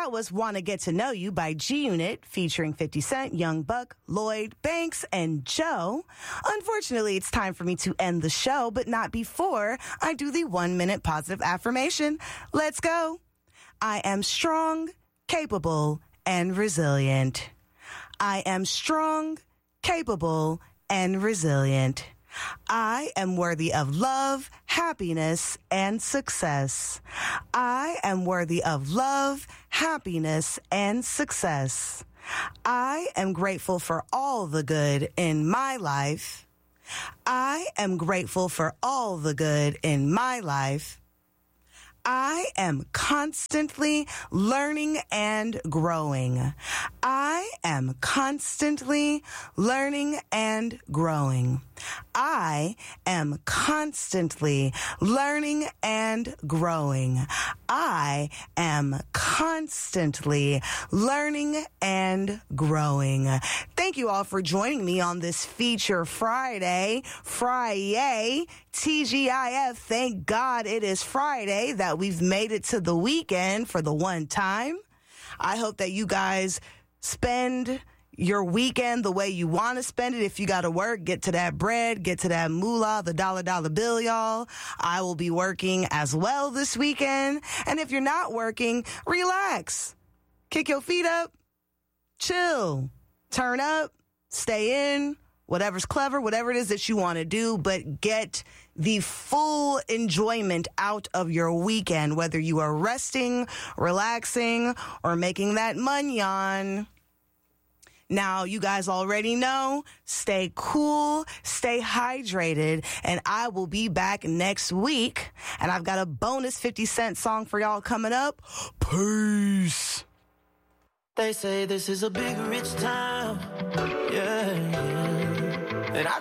That was Wanna Get to Know You by G-Unit, featuring 50 Cent, Young Buck, Lloyd Banks, and Joe. Unfortunately, it's time for me to end the show, but not before I do the 1-minute positive affirmation. Let's go. I am strong, capable, and resilient. I am strong, capable, and resilient. I am worthy of love, happiness, and success. I am worthy of love, happiness, and success. I am grateful for all the good in my life. I am grateful for all the good in my life. I am constantly learning and growing. I am constantly learning and growing. I am constantly learning and growing. I am constantly learning and growing. Thank you all for joining me on this Feature Friday. TGIF, thank God it is Friday that we've made it to the weekend for the one time. I hope that you guys spend your weekend the way you want to spend it. If you got to work, get to that bread, get to that moolah, the dollar bill, y'all. I will be working as well this weekend. And if you're not working, relax. Kick your feet up, chill, turn up, stay in, whatever's clever, whatever it is that you want to do, but get the full enjoyment out of your weekend, whether you are resting, relaxing, or making that money on. Now, you guys already know, stay cool, stay hydrated, and I will be back next week. And I've got a bonus 50 Cent song for y'all coming up. Peace. They say this is a big rich town.